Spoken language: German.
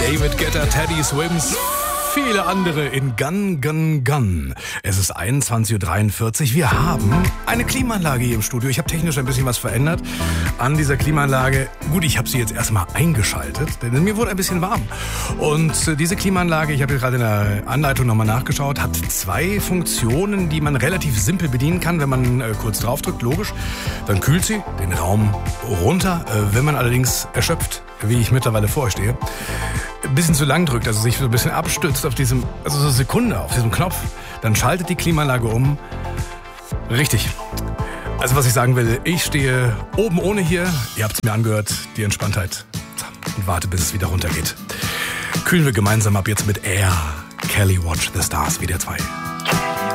David Guetta, Teddy Swims, viele andere in Gun, Gun, Gun. Es ist 21.43 Uhr. Wir haben eine Klimaanlage hier im Studio. Ich habe technisch ein bisschen was verändert an dieser Klimaanlage. Gut, ich habe sie jetzt erstmal eingeschaltet, denn mir wurde ein bisschen warm. Und diese Klimaanlage, ich habe gerade in der Anleitung nochmal nachgeschaut, hat 2 Funktionen, die man relativ simpel bedienen kann, wenn man kurz draufdrückt, logisch. Dann kühlt sie den Raum runter. Wenn man allerdings erschöpft, wie ich mittlerweile vorstehe, ein bisschen zu lang drückt, also sich so ein bisschen abstützt auf diesem, also so eine Sekunde auf diesem Knopf, dann schaltet die Klimaanlage um. Richtig. Also was ich sagen will, ich stehe oben ohne hier, ihr habt es mir angehört, die Entspanntheit, und warte, bis es wieder runtergeht. Kühlen wir gemeinsam ab jetzt mit Air, Kelly Watch the Stars, WDR 2.